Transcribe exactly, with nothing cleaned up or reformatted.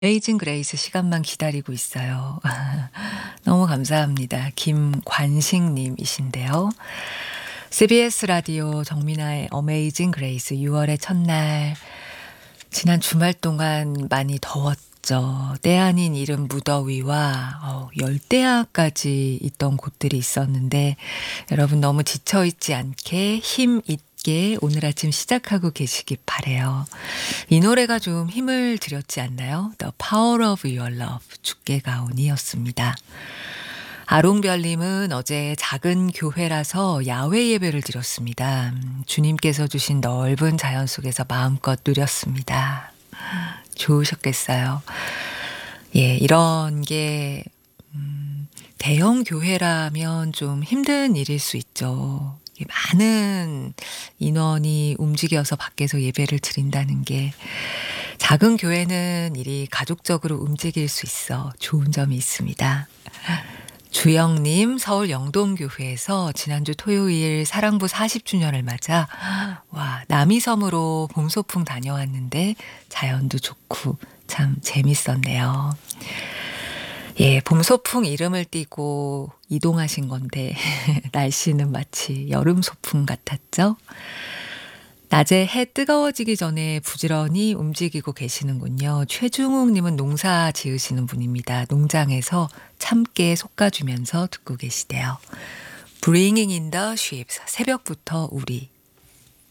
어메이징 그레이스 시간만 기다리고 있어요. 너무 감사합니다. 김관식 님이신데요. 씨비에스 라디오 정민아의 어메이징 그레이스 유월의 첫날. 지난 주말 동안 많이 더웠죠. 때 아닌 이른 무더위와 어 열대야까지 있던 곳들이 있었는데 여러분 너무 지쳐 있지 않게 힘 있게 오늘 아침 시작하고 계시기 바라요. 이 노래가 좀 힘을 드렸지 않나요? The Power of Your Love 주께 가오니였습니다. 아롱별님은 어제 작은 교회라서 야외 예배를 드렸습니다. 음, 주님께서 주신 넓은 자연 속에서 마음껏 누렸습니다. 좋으셨겠어요. 예, 이런 게 음, 대형 교회라면 좀 힘든 일일 수 있죠. 이게 많은 인원이 움직여서 밖에서 예배를 드린다는 게 작은 교회는 일이 가족적으로 움직일 수 있어 좋은 점이 있습니다. 주영님, 서울 영동교회에서 지난주 토요일 사랑부 사십 주년을 맞아 와 남이섬으로 봄소풍 다녀왔는데 자연도 좋고 참 재밌었네요. 예, 봄소풍 이름을 띠고 이동하신 건데 날씨는 마치 여름 소풍 같았죠? 낮에 해 뜨거워지기 전에 부지런히 움직이고 계시는군요. 최중욱 님은 농사 지으시는 분입니다. 농장에서 참깨 솎아주면서 듣고 계시대요. Bringing in the ships. 새벽부터 우리